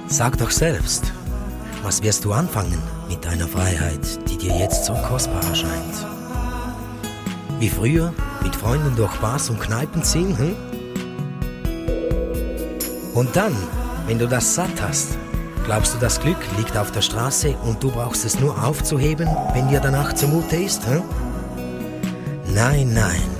Sag doch selbst, was wirst du anfangen mit deiner Freiheit, die dir jetzt so kostbar erscheint? Wie früher, mit Freunden durch Bars und Kneipen ziehen, hm? Und dann, wenn du das satt hast, glaubst du, das Glück liegt auf der Straße und du brauchst es nur aufzuheben, wenn dir danach zumute ist, hm? Nein, nein.